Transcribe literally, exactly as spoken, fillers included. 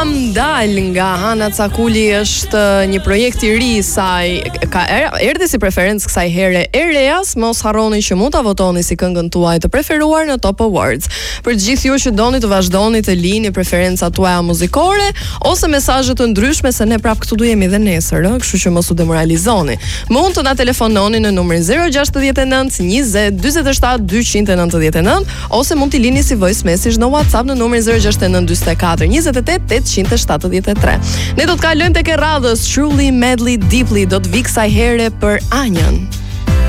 Kam dal nga Hana Cakuli është një projekt i ri saj, ka erdhi si preferencë kësaj here Ereas. Mos harroni që mund ta votoni si këngën tuaj të preferuar në Top Awards. Për të gjithë ju që doni të vazhdoni të lini preferencat tuaja muzikore ose mesazhe të ndryshme, se ne prap këtu do jemi edhe nesër, ëh, kështu që mos u demoralizoni. Mund të na telefononi në numrin zero gjasht nënt njëzet dyzet e shtat dyqind e nëntëdhjetë e nëntë ose mund t'i lini si voice message në WhatsApp në numrin zero gjasht nënt dyzet e katër njëzet e tetë tetëqind e shtatëdhjetë e tre. Ne do të kalojmë tek e radhës Truly Madly Deeply, do të vi kësaj here për Anjën.